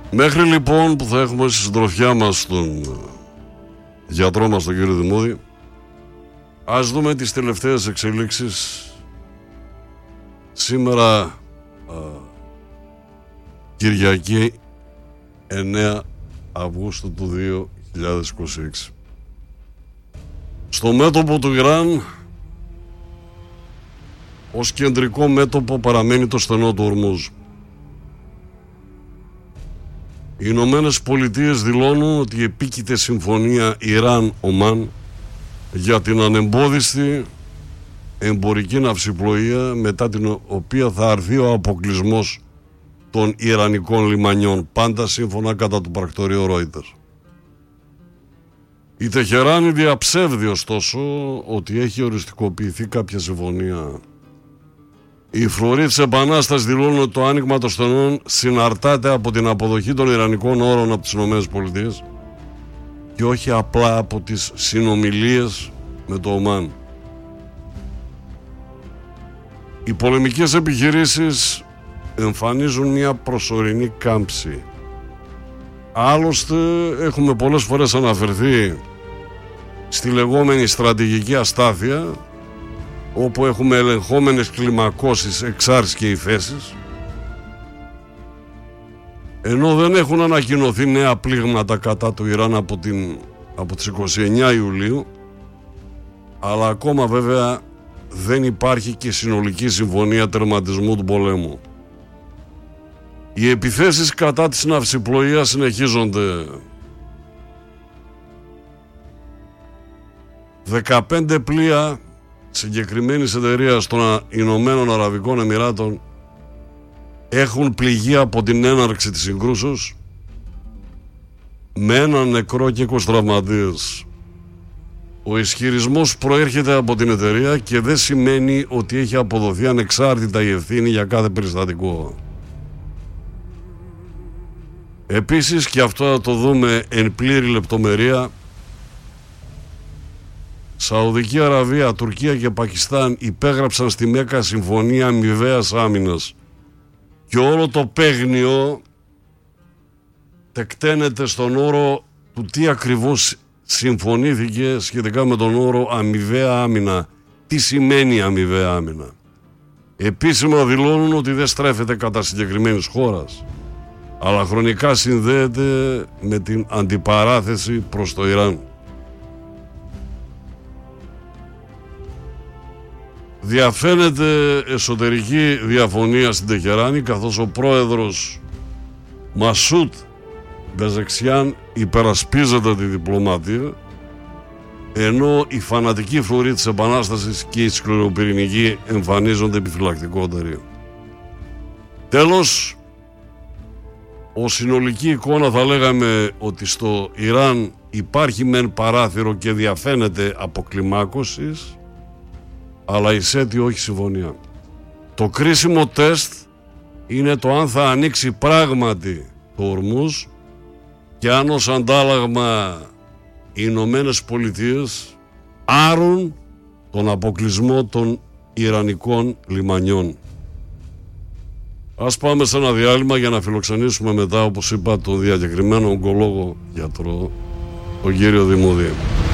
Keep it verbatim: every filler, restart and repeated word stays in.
Μέχρι λοιπόν που θα έχουμε στη συντροφιά μας τον γιατρό μας, τον κύριο Δημούδη, ας δούμε τις τελευταίες εξελίξεις. Σήμερα α, Κυριακή εννέα Αυγούστου του δύο χιλιάδες είκοσι έξι. Στο μέτωπο του Ιράν, ως κεντρικό μέτωπο παραμένει το στενό του Ορμούζ. Οι Ηνωμένες Πολιτείες δηλώνουν ότι επίκειται συμφωνία Ιράν-Ομάν για την ανεμπόδιστη εμπορική ναυσιπλοεία, μετά την οποία θα αρθεί ο αποκλεισμός των Ιρανικών λιμανιών, πάντα σύμφωνα κατά του πρακτορείου Reuters. Η Τεχεράνη διαψεύδει ωστόσο ότι έχει οριστικοποιηθεί κάποια συμφωνία. Οι φρουροί της Επανάστασης δηλώνουν ότι το άνοιγμα των στενών συναρτάται από την αποδοχή των Ιρανικών όρων από τις ΗΠΑ και όχι απλά από τις συνομιλίες με το Ομάν. Οι πολεμικές επιχειρήσεις εμφανίζουν μια προσωρινή κάμψη. Άλλωστε έχουμε πολλές φορές αναφερθεί στη λεγόμενη στρατηγική αστάθεια, όπου έχουμε ελεγχόμενες κλιμακώσεις, εξάρσεις και υφέσεις, ενώ δεν έχουν ανακοινωθεί νέα πλήγματα κατά του Ιράν από, την, από τις είκοσι εννέα Ιουλίου, αλλά ακόμα βέβαια δεν υπάρχει και συνολική συμφωνία τερματισμού του πολέμου. Οι επιθέσεις κατά της ναυσιπλοείας συνεχίζονται. δεκαπέντε πλοία συγκεκριμένης εταιρείας των Ηνωμένων Αραβικών Εμιράτων έχουν πληγεί από την έναρξη της συγκρούσεως, με έναν νεκρό και είκοσι τραυματίες. Ο ισχυρισμός προέρχεται από την εταιρεία και δεν σημαίνει ότι έχει αποδοθεί ανεξάρτητα η ευθύνη για κάθε περιστατικό. Επίσης, και αυτό θα το δούμε εν πλήρη λεπτομερία, Σαουδική Αραβία, Τουρκία και Πακιστάν υπέγραψαν στη Μέκα συμφωνία αμοιβαίας άμυνας και όλο το παίγνιο τεκταίνεται στον όρο του τι ακριβώς συμφωνήθηκε σχετικά με τον όρο αμοιβαία άμυνα. Τι σημαίνει αμοιβαία άμυνα? Επίσημα δηλώνουν ότι δεν στρέφεται κατά συγκεκριμένης χώρας, αλλά χρονικά συνδέεται με την αντιπαράθεση προς το Ιράν. Διαφαίνεται εσωτερική διαφωνία στην Τεχεράνη, καθώς ο πρόεδρος Μασούτ Πεζεξιάν υπερασπίζεται τη διπλωματία, ενώ οι φανατικοί φρουροί της Επανάστασης και οι σκληροπυρηνικοί εμφανίζονται επιφυλακτικότεροι. Τέλος, ως συνολική εικόνα θα λέγαμε ότι στο Ιράν υπάρχει μεν παράθυρο και διαφαίνεται αποκλιμάκωσης, αλλά εισέτει όχι συμφωνία. Το κρίσιμο τεστ είναι το αν θα ανοίξει πράγματι το Ορμούζ και αν ως αντάλλαγμα οι Ηνωμένες Πολιτείες άρουν τον αποκλεισμό των Ιρανικών λιμανιών. Ας πάμε σε ένα διάλειμμα για να φιλοξενήσουμε μετά, όπως είπα, τον διακεκριμένο ογκολόγο γιατρό, τον κύριο Δημούδη.